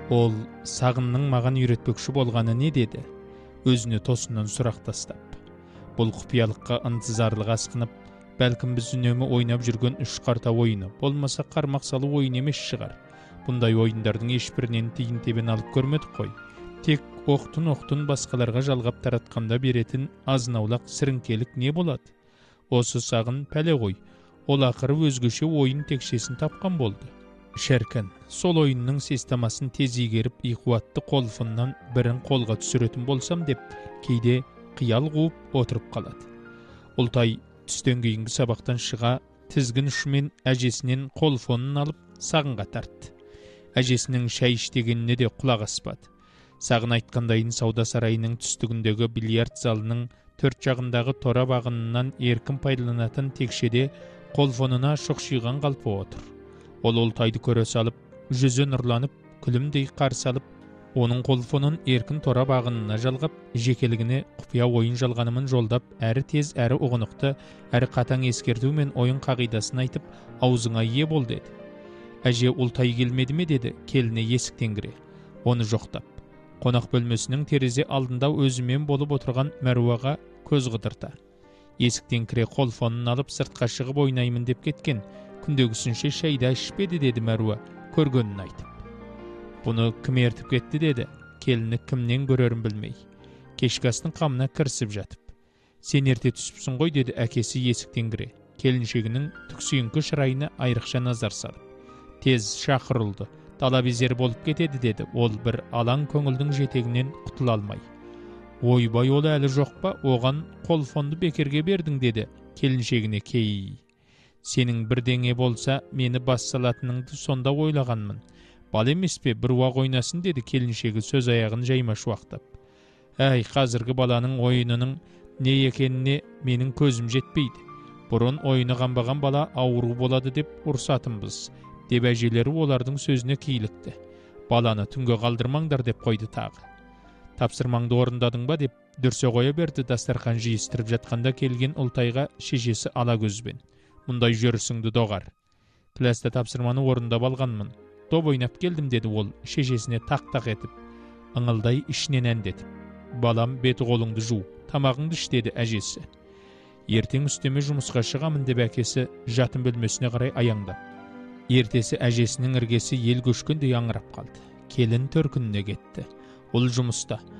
Ол сағынның маған үйретпекші болғаны не деді? Өзіне тосыннан сұрақ тастап. Бұл құпиялыққа ынтызарлық асқынып, бәлкім біз үнемі ойнап жүрген үш қарта ойыны, болмаса қармақ салу ойын емес шығар. Бұндай ойындардың ешбірінен тиын тебен алып көрмедік қой. Тек оқтын басқаларға жалғап таратқанда беретін азынаулақ сіріңкелік не болады? Осы сағын пәле ғой. Ол ақыры өзгеше ойын текшесін тапқан болды. Шәркін, сол ойынның системасын тез игеріп, иқуатты қолфыннан бірін қолға түсіретін болсам деп, кейде қиял қуып отырып қалады. Ұлтай түстен кейінгі сабақтан шыға, тізгін ұшымен әжесінен қолфонын алып, сағынға тартты. Әжесінің шәй іштегеніне де құлақ аспады. Сағын айтқандайын сауда сарайының түстігіндегі бильярд залының төрт жағындағы тора бағынынан еркін пайдаланатын текшеде қолфонына шұқшиған қалпы отыр. Ол Ұлтайды көре салып, жүзі нұрланып, күлімдей қарсы алып, оның қолфонын еркін тора бағынына жалғап, жекелігіне құпия ойын жалғанымын жолдап, әрі тез, әрі ұғынықты, әрі қатаң ескерту мен ойын қағидасын айтып, аузыңа ие бол деді. Әже Ұлтай келмеді ме деді, келіне есіктен кіре. Оны жоқтап. Қонақ бөлмесінің терезе алдында өзімен болып отырған Мәруаға көз қыдырта. Есіктен кіре қолфонын алып сыртқа шығып ойнаймын деп кеткен. Күндегісінше шайда ішпеді деді Мәруа, көргенін айтып. Бұны кім ертіп кетті деді, келіні кімнен көрерін білмей. Кешкі астың қамына кірісіп жатып. Сен ерте түсіпсің ғой деді әкесі есіктен кіре. Келіншегінің түксүйіңкі шырайына айрықша назар салып. Тез шақырылды. Дала безер болып кетеді деді, ол бір алаң көңілдің жетегінен құтыла алмай. Ойбай, ол әлі жоқ па, оған қолфонды бекерге бердің деді, келіншегіне кей. Сенің бірдеңе болса, мені бас салатыныңды сонда ойлағанмын. Бал емес пе, бір уақ ойнасын деді келіншегі сөз аяғын жаймаш уақтап. Әй, қазіргі баланың ойынының не екеніне менің көзім жетпейді. Бұрын ойыны қанбаған бала ауру болады деп ұрсатынбыз. Деп әжелері олардың сөзіне кейлікті. Баланы түнге қалдырмаңдар деп қойды тағы. Тапсырмаңды орындадың ба деп дүрсе қоя берді дастархан жиыстырып жатқанда келген Ұлтайға шешесі ала көзбен. Мұндай жүрісіңді доғар. Класта тапсырманы орындап алғанмын. Доп ойнап келдім деді ол шешесіне тақ-тақ етіп. Ыңылдай ішінен әндетіп. Балам, беті қолыңды жу, тамағыңды іш деді әжесі. Ертең үстеме жұмысқа шығамын деп әкесі жатын бөлмесіне қарай аяңдап. Ертесі әжесінің іргесі ел көшкендей аңырап қалды. Келін төркініне кетті. Ол жұмыста.